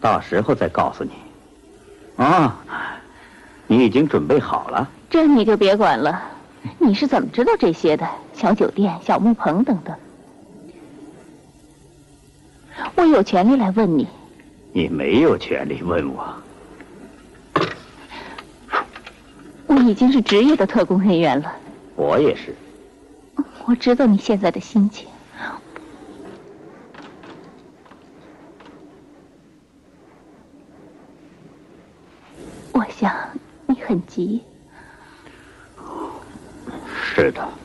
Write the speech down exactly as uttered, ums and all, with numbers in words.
到时候再告诉你。哦，你已经准备好了？ 这你就别管了。你是怎么知道这些的？小酒店、小木棚等等。我有权利来问你。 你没有权利问我。 我已经是职业的特工人员了。 我也是。 我知道你现在的心情。我想你很急。 是的。